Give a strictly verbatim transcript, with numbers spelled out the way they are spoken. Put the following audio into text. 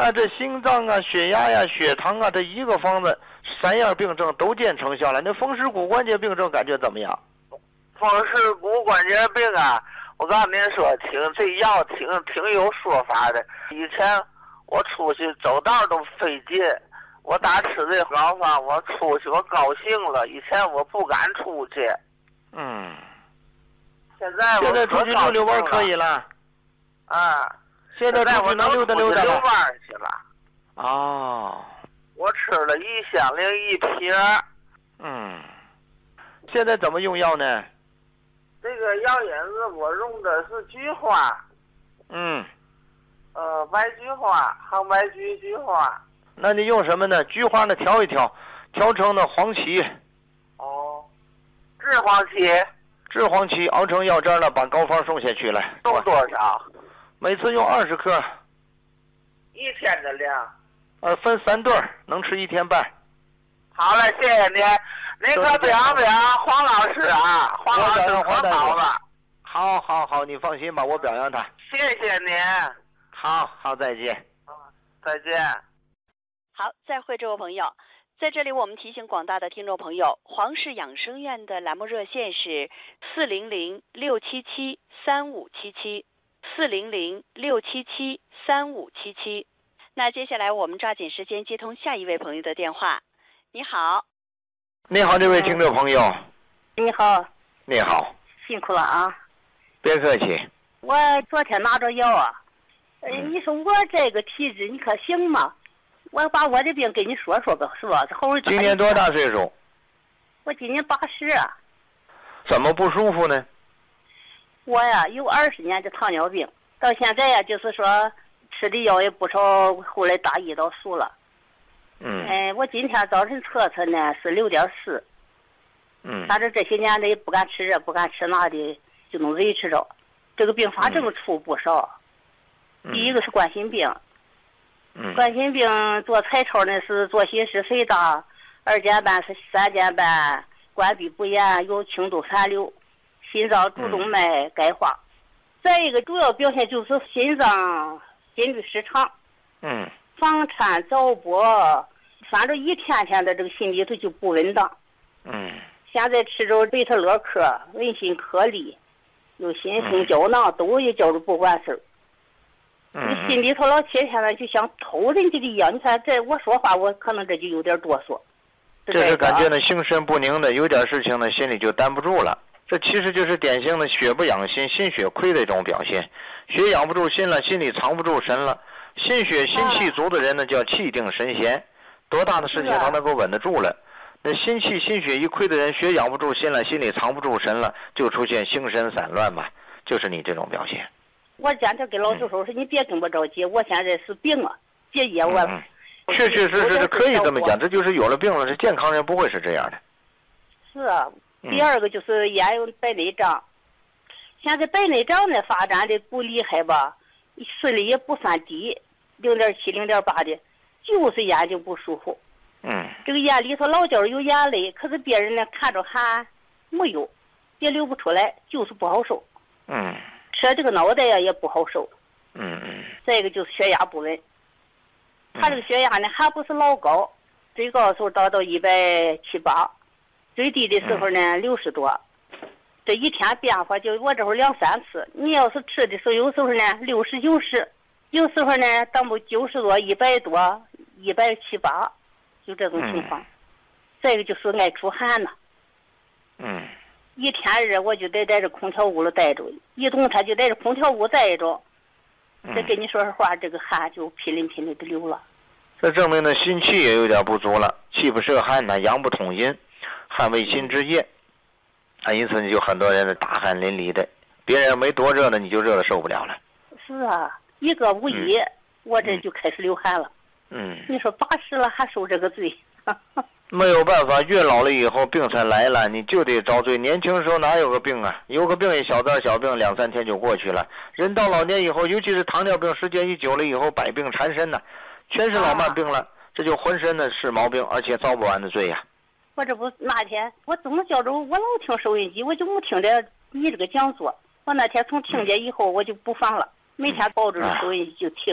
啊，这心脏啊、血压呀、血糖啊，这一个方子三样病症都见成效了。那风湿骨关节病症感觉怎么样？ 风湿骨关节病啊，我告诉您说，挺这药挺挺有说法的。以前我出去走道都费劲，我打吃这膏方，我出去我高兴了。以前我不敢出去。 嗯。 现在我现在出去溜溜弯可以了。 啊。 现在出去能溜达溜达了。 溜弯去了。 哦。 我吃了一箱零一瓶。 嗯。现在怎么用药呢？ 这个药引子我用的是菊花。 嗯。 呃，白菊花，杭白菊菊花。 那你用什么呢？菊花呢调一调，调成的黄芪。 哦。制黄芪。 制黄芪熬成药汁了，把膏方送下去了。 用多少？ 每次用二十克。 一天的量。 呃，分三顿，能吃一天半。 好了，谢谢您。您可表扬表扬黄老师啊，黄老师可好了。 好，好，好，你放心吧，我表扬他。 谢谢您。 好，好，再见。 啊，再见。 好，再会，这位朋友。在这里，我们提醒广大的听众朋友，黄氏养生院的栏目热线是四零零六七七三五七七，四零零六七七三五七七。那接下来我们抓紧时间接通下一位朋友的电话。你好。 你好，这位听众朋友。 你好。 你好。 辛苦了啊。 别客气。 我昨天拿着药啊，呃，你说我这个体质你可行吗？我把我的病跟你说说吧，是吧？后今年多大岁数？ 我今年八十啊。 怎么不舒服呢？ 我呀有二十年的糖尿病，到现在呀就是说吃的药也不少，后来打胰岛素了。 嗯。 哎，我今天早晨测测呢是六点四。 嗯。 反正这些年的也不敢吃这不敢吃那的，就能维持着。这个并发症出不少。 嗯、 第一个是冠心病。 嗯。 冠心病做彩超呢是左心室肥大，二尖瓣是三尖瓣关闭不严，有轻度残留，心脏主动脉钙化。再一个主要表现就是心脏心律失常。 嗯。 房颤早搏，反正一天天的这个心里头就不稳当。 嗯。 现在吃着贝特勒克、文心颗粒，有心性胶囊，都也叫着不管事儿。 嗯。 你心里头老天天的就像偷人家的一样。你看这我说话，我可能这就有点哆嗦。 这是感觉呢心神不宁的，有点事情呢心里就担不住了。这其实就是典型的血不养心、心血亏的一种表现。血养不住心了，心里藏不住神了。心血心气足的人呢，叫气定神闲，多大的事情他能够稳得住了。那心气心血一亏的人，血养不住心了，心里藏不住神了，就出现心神散乱嘛，就是你这种表现。 我今天跟老师说说，你别跟我着急，我现在是病了，结业我了。 嗯确确实实是可以这么讲，这就是有了病了，这健康人不会是这样的。 是啊，第二个就是眼有白内障，现在白内障呢发展的不厉害吧，视力也不算低，零点七、零点八的，就是眼睛不舒服。 嗯。 这个眼里头老觉有眼泪，可是别人呢看着还没有，也流不出来，就是不好受。 嗯。 吃这个脑袋呀也不好受。 嗯嗯。 再一个就是血压不稳。他这个血压呢还不是老高，最高的时候达到一百七八，最低的时候呢六十多。这一天变化就我这会儿两三次。你要是吃的时候，有时候呢六十九十，有时候呢当不九十多、一百多、一百七八，就这种情况。嗯、再一个就是爱出汗了。 嗯。 一天热我就得在这空调屋里待着，一动它就在这空调屋待着。这跟你说实话，这个汗就噼里噼里的流了。 这证明呢，心气也有点不足了，气不摄汗呢，阳不统阴，汗为心之液，啊，因此你就很多人呢大汗淋漓的，别人没多热呢，你就热的受不了了。 是啊，一个无一，嗯、我这就开始流汗了。 嗯。 你说八十了还受这个罪？ 没有办法，越老了以后病才来了，你就得遭罪。年轻时候哪有个病啊？有个病一小点小病，两三天就过去了。人到老年以后，尤其是糖尿病时间一久了以后，百病缠身呢，全是老慢病了，啊、这就浑身呢是毛病，而且遭不完的罪呀、啊。 我这不那天我总觉着我老听收音机，我就没听着你这个讲座。我那天从听见以后，我就不放了，每天抱着收音机就听。